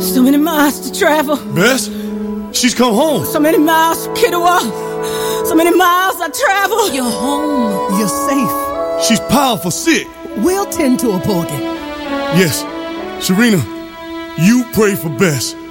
So many miles to travel. Bess, she's come home. So many miles from Kittiwah. So many miles I travel. You're home. You're safe. She's powerful sick. We'll tend to her, Porgy. Yes, Sharina, you pray for Bess.